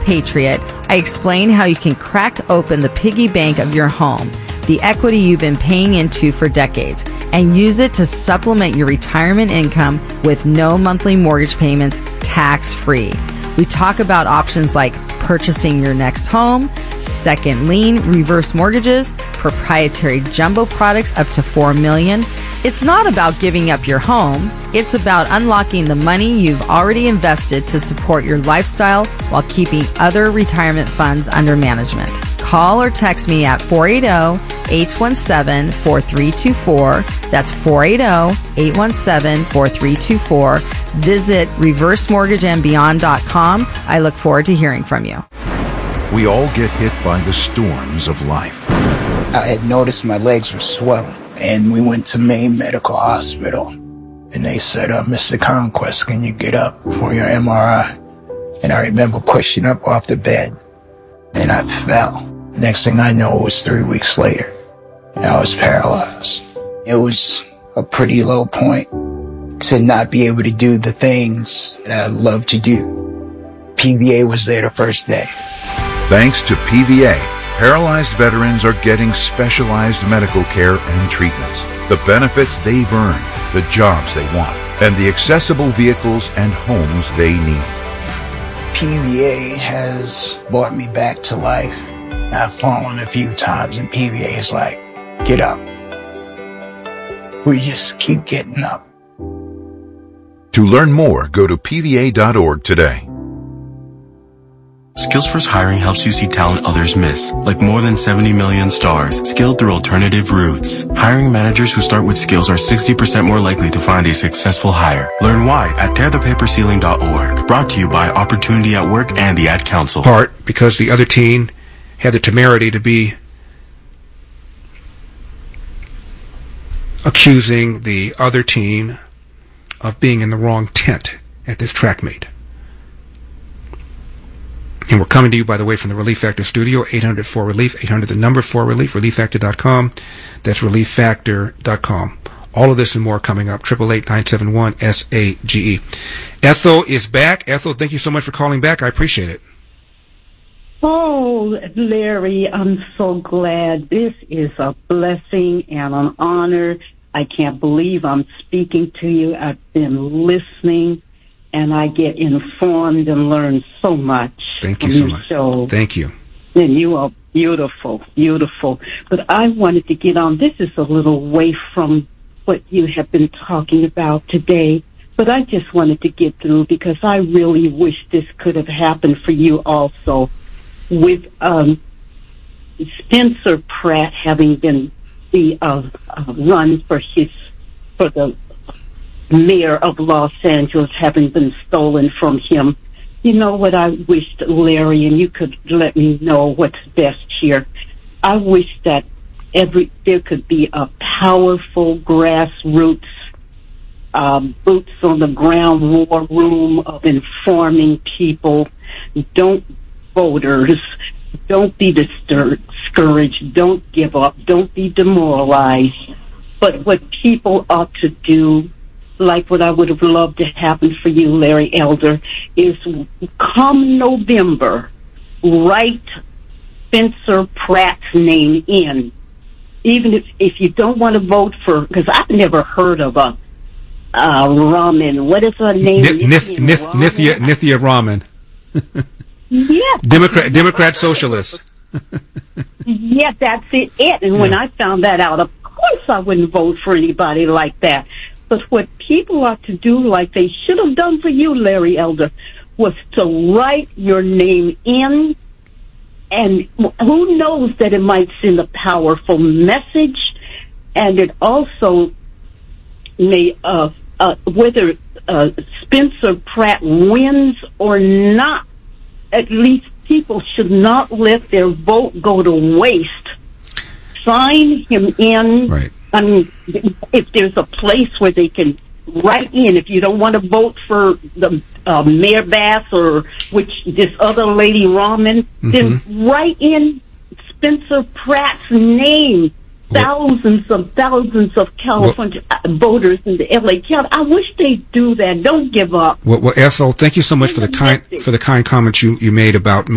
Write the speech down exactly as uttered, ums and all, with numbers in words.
Patriot, I explain how you can crack open the piggy bank of your home, the equity you've been paying into for decades, and use it to supplement your retirement income with no monthly mortgage payments, tax-free. We talk about options like purchasing your next home, second lien, reverse mortgages, proprietary jumbo products up to four million dollars. It's not about giving up your home. It's about unlocking the money you've already invested to support your lifestyle while keeping other retirement funds under management. Call or text me at four eight zero, eight one seven, four three two four. That's four eight zero, eight one seven, four three two four. Visit reverse mortgage and beyond dot com. I look forward to hearing from you. We all get hit by the storms of life. I had noticed my legs were swelling, and we went to Maine Medical Hospital. And they said, uh, Mister Conquest, can you get up for your M R I? And I remember pushing up off the bed, and I fell. Next thing I know, it was three weeks later, and I was paralyzed. It was a pretty low point to not be able to do the things that I love to do. P V A was there the first day. Thanks to P V A, paralyzed veterans are getting specialized medical care and treatments, the benefits they've earned, the jobs they want, and the accessible vehicles and homes they need. P V A has brought me back to life. I've fallen a few times, and P V A is like, get up. We just keep getting up. To learn more, go to P V A dot org today. Skills First Hiring helps you see talent others miss, like more than seventy million stars, skilled through alternative routes. Hiring managers who start with skills are sixty percent more likely to find a successful hire. Learn why at tear the paper ceiling dot org. Brought to you by Opportunity at Work and the Ad Council. Part because the other teen had the temerity to be accusing the other teen of being in the wrong tent at this track meet. And we're coming to you, by the way, from the Relief Factor studio, eight hundred four relief, eight hundred the number four relief, relief factor dot com. That's relief factor dot com. All of this and more coming up, eight eight eight, nine seven one, S A G E. Ethel is back. Ethel, thank you so much for calling back. I appreciate it. Oh, Larry, I'm so glad. This is a blessing and an honor. I can't believe I'm speaking to you. I've been listening, and I get informed and learn so much. Thank you so much. Show. Thank you. And you are beautiful, beautiful. But I wanted to get on. This is a little away from what you have been talking about today, but I just wanted to get through because I really wish this could have happened for you also. With um, Spencer Pratt having been the uh, uh, run for his for the mayor of Los Angeles having been stolen from him. You know what I wished, Larry, and you could let me know what's best here. I wish that every there could be a powerful grassroots, um, boots on the ground war room of informing people. Don't voters, don't be discouraged, don't give up, don't be demoralized. But what people ought to do, like what I would have loved to happen for you, Larry Elder, is come November, write Spencer Pratt's name in. Even if, if you don't want to vote for, because I've never heard of a uh, Raman. What is her name? Nith, Nith, Nithya, Nithya Raman. Yeah. Democrat, Democrat Socialist. Yeah, that's it. it. And yeah. When I found that out, of course I wouldn't vote for anybody like that. But what people ought to do, like they should have done for you, Larry Elder, was to write your name in, and who knows that it might send a powerful message, and it also may, uh, uh, whether uh, Spencer Pratt wins or not, at least people should not let their vote go to waste. Sign him in. Right. I mean, if there's a place where they can write in, if you don't want to vote for the uh, Mayor Bass or which this other lady Rahman, mm-hmm. then write in Spencer Pratt's name. Thousands of thousands of California well, voters in the L A County. I wish they'd do that. Don't give up. Well, well Ethel, thank you so much for the kind for the kind comments you, you made about me.